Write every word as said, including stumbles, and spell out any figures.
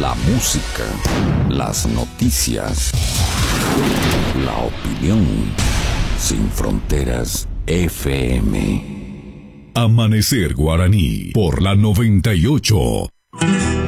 La música, las noticias, la opinión, sin fronteras F M. Amanecer Guaraní por la noventa y ocho.